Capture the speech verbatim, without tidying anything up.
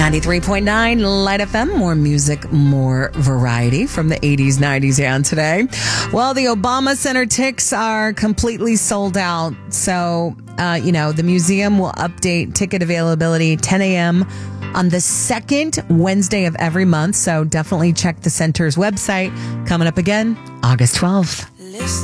ninety-three point nine Light F M, more music, more variety from the eighties, nineties, and today. Well, the Obama Center tickets are completely sold out. So, uh, you know, the museum will update ticket availability ten a.m. on the second Wednesday of every month. So definitely check the center's website. Coming up again, August twelfth.